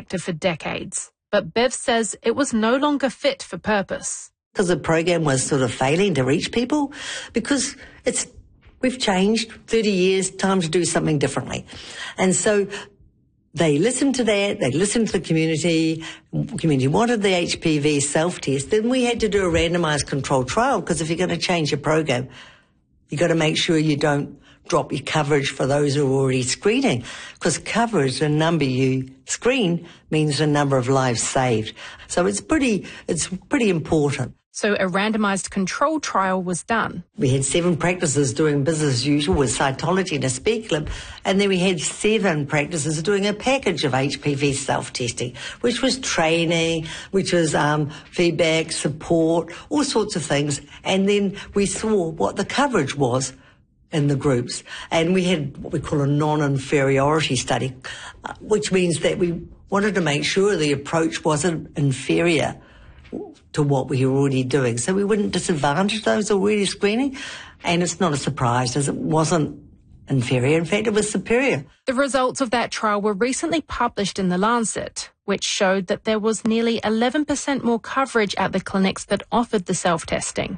effective for decades, but Bev says it was no longer fit for purpose. Because the program was sort of failing to reach people, because we've changed 30 years, time to do something differently. And so they listened to that, they listened to the community wanted the HPV self-test. Then we had to do a randomised controlled trial, because if you're going to change your program, you've got to make sure you don't drop your coverage for those who are already screening, because coverage, the number you screen, means the number of lives saved. So it's pretty important. So a randomised control trial was done. We had 7 practices doing business as usual with cytology and a speculum, and then we had 7 practices doing a package of HPV self-testing, which was training, which was feedback, support, all sorts of things. And then we saw what the coverage was in the groups. And we had what we call a non-inferiority study, which means that we wanted to make sure the approach wasn't inferior to what we were already doing, so we wouldn't disadvantage those already screening. And it's not a surprise, as it wasn't inferior. In fact, it was superior. The results of that trial were recently published in The Lancet, which showed that there was nearly 11% more coverage at the clinics that offered the self-testing.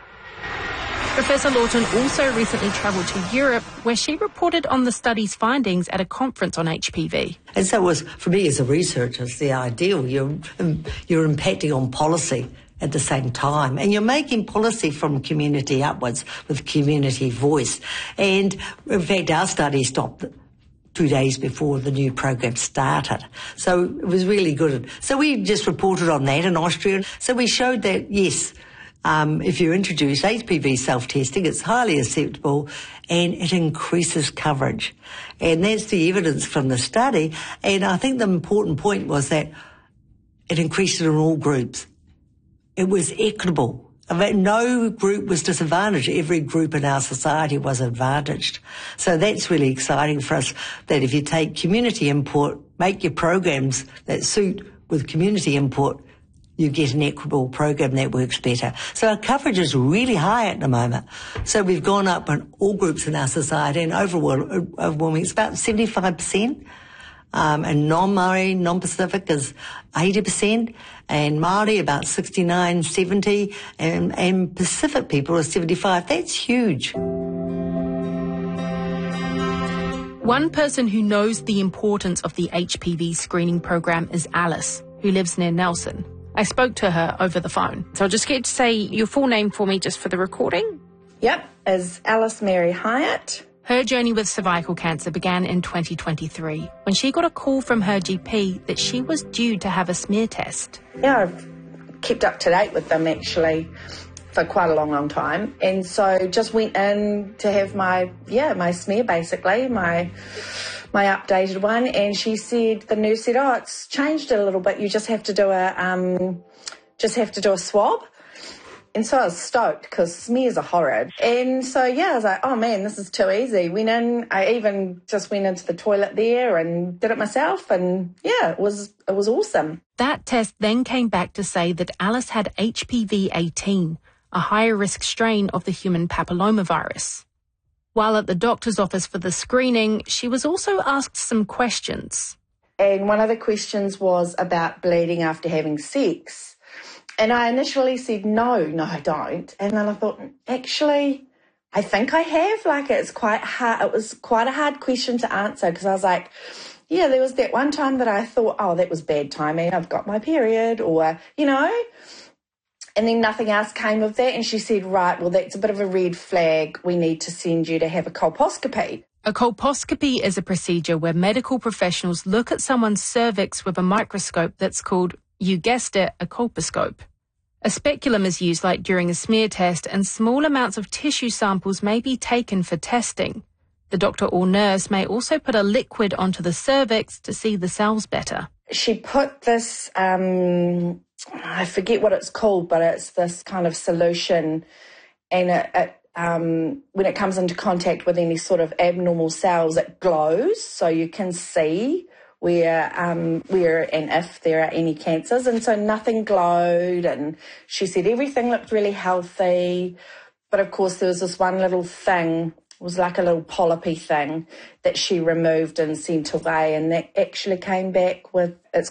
Professor Lawton also recently travelled to Europe, where she reported on the study's findings at a conference on HPV. And so it was, for me as a researcher, it's the ideal. You're impacting on policy at the same time, and you're making policy from community upwards with community voice. And in fact, our study stopped 2 days before the new program started. So it was really good. So we just reported on that in Austria. So we showed that, yes, if you introduce HPV self-testing, it's highly acceptable and it increases coverage. And that's the evidence from the study. And I think the important point was that it increased it in all groups. It was equitable. No group was disadvantaged. Every group in our society was advantaged. So that's really exciting for us, that if you take community input, make your programs that suit with community input, you get an equitable program that works better. So our coverage is really high at the moment. So we've gone up in all groups in our society, and overwhelming, it's about 75%. And non-Maori, non-Pacific is 80%, and Māori about 69, 70, and Pacific people are 75. That's huge. One person who knows the importance of the HPV screening program is Alice, who lives near Nelson. I spoke to her over the phone. So I'll just get to say your full name for me just for the recording. Yep, is Alice Mary Hyatt. Her journey with cervical cancer began in 2023 when she got a call from her GP that she was due to have a smear test. Yeah, I've kept up to date with them actually for quite a long time. And so just went in to have my smear basically, my updated one, and the nurse said, oh, it's changed a little bit. You just have to do a swab. And so I was stoked because smears are horrid. And so, I was like, oh man, this is too easy. Went in, I even just went into the toilet there and did it myself. And it was awesome. That test then came back to say that Alice had HPV-18, a higher risk strain of the human papillomavirus. While at the doctor's office for the screening, she was also asked some questions. And one of the questions was about bleeding after having sex. And I initially said, no, I don't. And then I thought, actually, I think I have. Like, it's quite hard. It was quite a hard question to answer because I was like, yeah, there was that one time that I thought, oh, that was bad timing. I've got my period or, And then nothing else came of that. And she said, right, well, that's a bit of a red flag. We need to send you to have a colposcopy. A colposcopy is a procedure where medical professionals look at someone's cervix with a microscope that's called, you guessed it, a colposcope. A speculum is used like during a smear test, and small amounts of tissue samples may be taken for testing. The doctor or nurse may also put a liquid onto the cervix to see the cells better. She put this, I forget what it's called, but it's this kind of solution, and when it comes into contact with any sort of abnormal cells, it glows, so you can see where and if there are any cancers. And so nothing glowed, and she said everything looked really healthy. But of course there was this one little thing, it was like a little polypy thing that she removed and sent away, and that actually came back with, it's